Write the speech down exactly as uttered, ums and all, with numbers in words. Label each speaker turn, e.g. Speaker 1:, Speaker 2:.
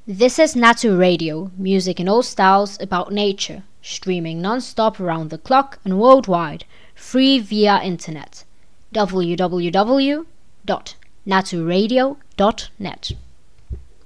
Speaker 1: This is Natu Radio, music in all styles about nature, streaming non-stop around the clock and worldwide, free via internet. w w w dot natu radio dot net